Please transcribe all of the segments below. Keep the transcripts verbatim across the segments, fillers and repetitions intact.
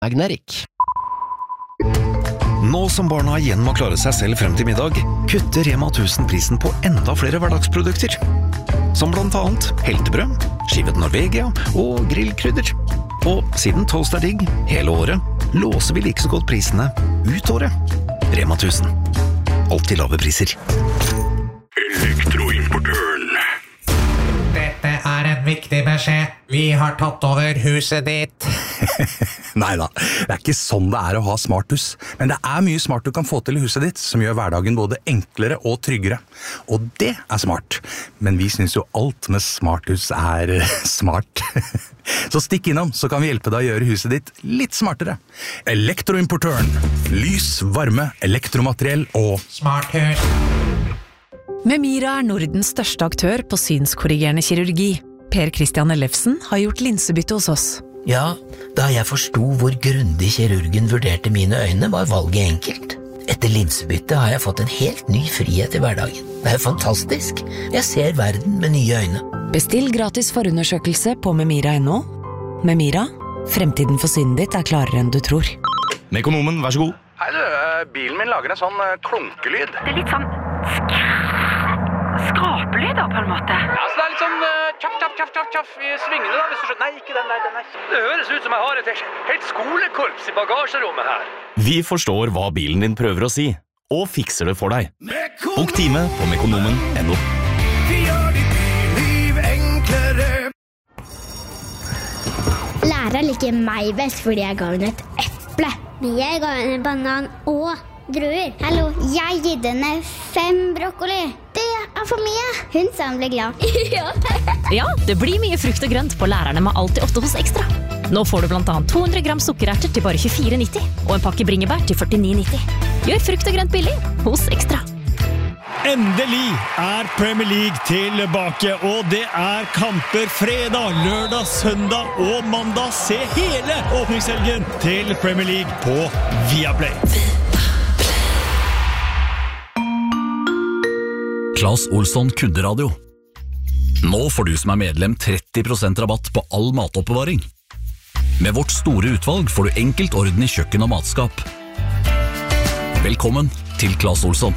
Magnetic. Nå som barna igjen må klare seg selv frem til middag, kutter Rema tusen prisen på enda flere hverdagsprodukter. Som blant annet heltebrød, skivet Norvegia og grillkrydder. Og siden toast er digg hele året, låser vi like så godt prisene ut året. Rema tusen. Alltid lave priser. Elektroimportøren. Dette er en viktig beskjed. Vi har tatt over huset ditt. Neida, det er ikke sånn det er å ha smarthus. Men det er mye smart du kan få til i huset ditt, som gjør hverdagen både enklere og tryggere. Og det er smart. Men vi synes jo alt med smarthus er smart. Så stikk innom, så kan vi hjelpe deg å gjøre huset ditt litt smartere. Elektroimportøren. Lys, varme, elektromateriell og Smarthus. Memira er Nordens største aktør på synskorrigerende kirurgi. Per Christian Ellefsen har gjort linsebytte hos oss. Ja, da jeg forstod hvor grundig kirurgen vurderte mine øyne, var valget enkelt. Etter linsebytte har jeg fått en helt ny frihet i hverdagen. Det er jo fantastisk. Jeg ser verden med nye øyne. Bestill gratis forundersøkelse på memira punktum no. Memira, fremtiden for synet ditt er klarere enn du tror. Mekonomen, vær så god. Hei du, bilen min lager en sånn klunkelyd. Det er litt sånn skrapelyder på en måte. Ja, så det er litt sånn uh, tjaff, tjaff, tjaff, tjaff, tjaff i svingene da, hvis du skjønner. Nei, ikke den der, den der. Det høres ut som jeg har et helt skolekorps i bagasjerommet her. Vi forstår hva bilen din prøver å si, og fikser det for deg. Bok time på mekonomen punktum no. Vi gjør ditt liv enklere. Lærer liker meg best fordi jeg ga henne et eple. Men jeg ga henne en banan og druer. Hallo, jeg gitt henne fem brokkoli. Det er for mye. Hun sa hun ble glad. Ja. Ja, det blir mye frukt og grønt på lærerne med Alltid åtte hos Ekstra. Nå får du blant annet to hundre gram sukkererter til bare tjuefire nitti, og en pakke bringebær til førtini nitti. Gjør frukt og grønt billig hos Ekstra. Endelig er Premier League tilbake, og det er kamper fredag, lørdag, søndag og mandag. Se hele åpningshelgen til Premier League på Viaplay. Claes Olsson kunderadio. Nå får du som er medlem tretti prosent rabatt på all matoppbevaring. Med vårt store utvalg får du enkelt orden i kjøkken og matskap. Velkommen til Claes Olsson.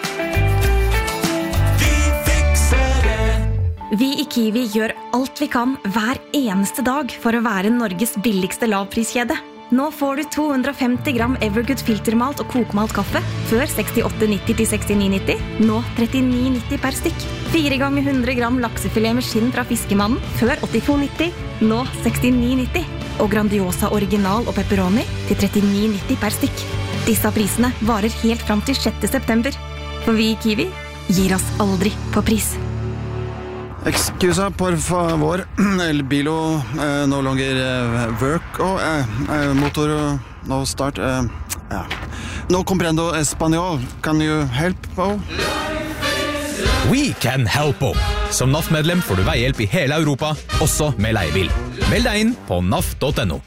Vi i Kiwi gjør alt vi kan hver eneste dag for å være Norges billigste lavpriskjede. Nå får du to hundre og femti gram Evergood filtermalt og kokmalt kaffe før sekstiåtte nitti til sekstini nitti, nå trettini nitti per stykk. Fire ganger hundre gram laksefilet med skinn fra Fiskemannen før åttito nitti, nå sekstini nitti. Og Grandiosa original og pepperoni til trettini nitti per stykk. Disse prisene varer helt fram til sjette september. For vi i Kiwi gir oss aldri på pris. Excusa, por favor. El bilo eh, no longer eh, work. Oh, eh, eh, motor no start. Eh, ja. No comprendo español. Can you help? Oh? We can help. Som N A F-medlem får du veihjelp i hele Europa, også med leiebil. Meld deg inn på N A F punktum no.